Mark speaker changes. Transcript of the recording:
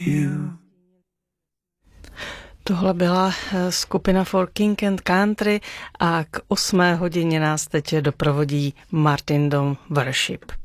Speaker 1: Tohle byla skupina For King and Country a k 8 hodině nás teď doprovodí Martin Dom Worship.